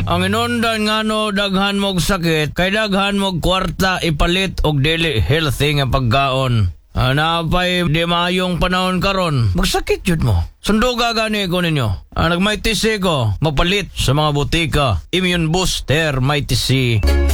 Ang inundan nga no daghan mog sakit, kay daghan mog kwarta ipalit og dili healthy nga pagkaon. Napay di maayong panahon karon, magsakit jud mo. Sunduga gani ko ninyo. Nagmay tisi ko, mapalit sa mga butika. Immune Booster, may tisi.